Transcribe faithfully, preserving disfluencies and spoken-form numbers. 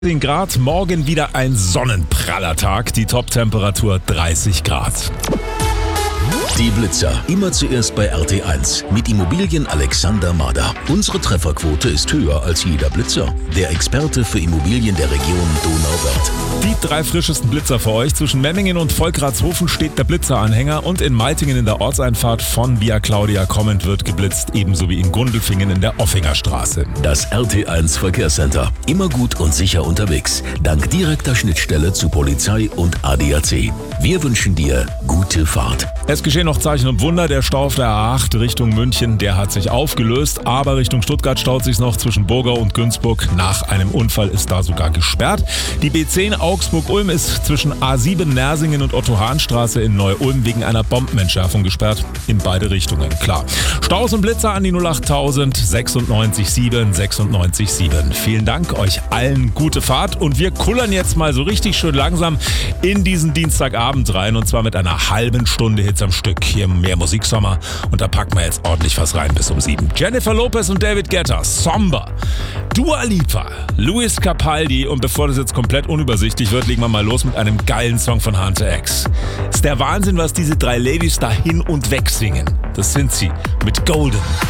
zehn Grad, morgen wieder ein sonnenpraller Tag, die Top-Temperatur dreißig Grad. Die Blitzer, immer zuerst bei R T eins mit Immobilien Alexander Mader. Unsere Trefferquote ist höher als jeder Blitzer. Der Experte für Immobilien der Region Donauwörth. Die drei frischesten Blitzer für euch. Zwischen Memmingen und Volkratshofen steht der Blitzeranhänger und in Meitingen in der Ortseinfahrt von Via Claudia kommend wird geblitzt, ebenso wie in Gundelfingen in der Offinger Straße. Das R T eins Verkehrscenter. Immer gut und sicher unterwegs. Dank direkter Schnittstelle zu Polizei und A D A C. Wir wünschen dir gute Fahrt. Es geschehen noch Zeichen und Wunder. Der Stau auf der A acht Richtung München, der hat sich aufgelöst, aber Richtung Stuttgart staut sich noch zwischen Burgau und Günzburg. Nach einem Unfall ist da sogar gesperrt. Die B zehn Augsburg-Ulm ist zwischen A sieben Nersingen und Otto-Hahn-Straße in Neu-Ulm wegen einer Bombenentschärfung gesperrt. In beide Richtungen, klar. Staus und Blitzer an die null acht null null sechs sieben sechs neun sieben. Vielen Dank, euch allen gute Fahrt und wir kullern jetzt mal so richtig schön langsam in diesen Dienstagabend rein und zwar mit einer halben Stunde Hits am Stück. Hier mehr Musiksommer und da packen wir jetzt ordentlich was rein bis um sieben. Jennifer Lopez und David Guetta, Somber, Dua Lipa, Luis Capaldi und bevor das jetzt komplett unübersichtlich wird, legen wir mal los mit einem geilen Song von Hunter X. Ist der Wahnsinn, was diese drei Ladies da hin und weg singen. Das sind sie mit Golden.